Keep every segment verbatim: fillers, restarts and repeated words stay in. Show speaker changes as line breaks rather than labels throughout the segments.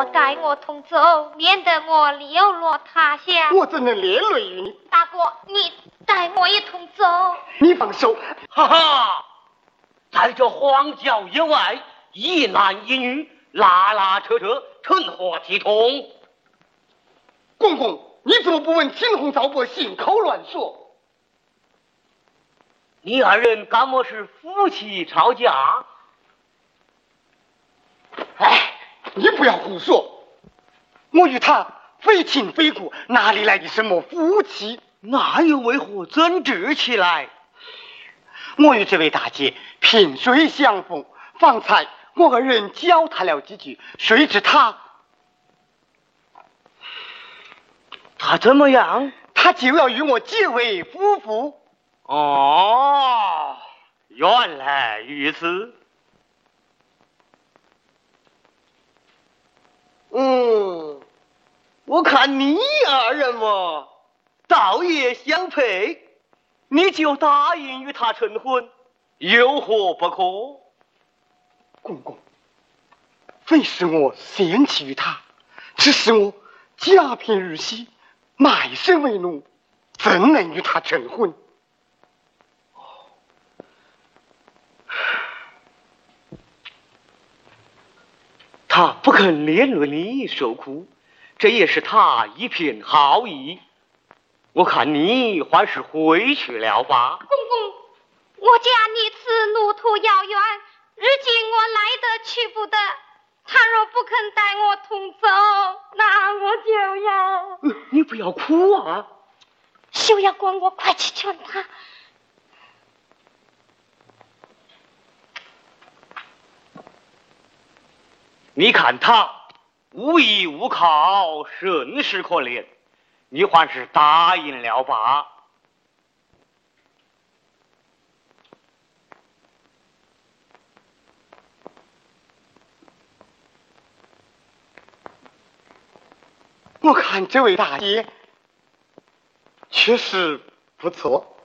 带我同走，免得我流落他乡。
我怎能连累于你？
大哥，你带我一同走。
你放手！
哈哈，在这荒郊野外，一男一女拉拉扯扯，成何体统？
公公，你怎么不问青红皂白，信口乱说？
你二人敢么是夫妻吵架？
哎，你不要胡说！我与他非亲非故，哪里来的什么夫妻？
那又为何争执起来？
我与这位大姐萍水相逢，方才我二人交谈了几句，谁知他
他怎么样？
他就要与我结为夫妇。
哦，原来如此。嗯，我看你二人嘛，倒也相配，你就答应与他成婚，有何不可？
公公，非是我嫌弃于他，只是我家贫如洗，卖身为奴，怎能与他成婚？
他不肯连累你受苦，这也是他一片好意。我看你还是回去了吧。
公公，我家离此路途遥远，日今我来得去不得。他若不肯带我同走，那我就要……
你不要哭啊！
休要管我，快去劝他。
你看他无依无靠，甚是可怜，你还是答应了吧。
我看这位大姐确实不错，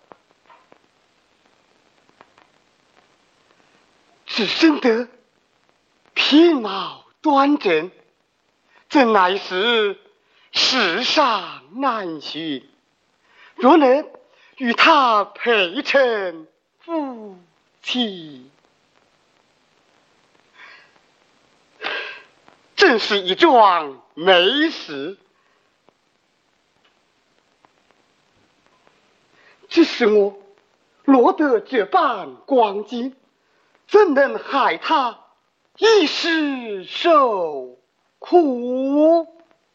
只生得品貌端正，真乃是世上难寻。若能与他配成夫妻，真是一桩美事。只是我落得这般光景，怎能害他一时受苦？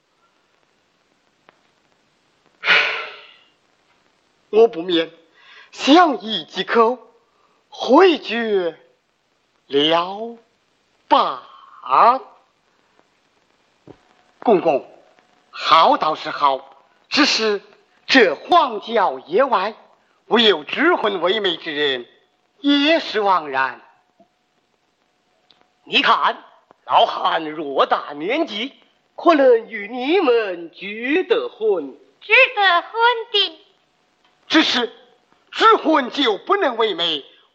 我不免相依几口，回绝了吧。公公，好倒是好，只是这荒郊野外，无有知婚未媒之人，也是枉然。
你看老汉偌大年纪，可能与你们结得婚？
结得婚的。
只是知婚就不能为媒，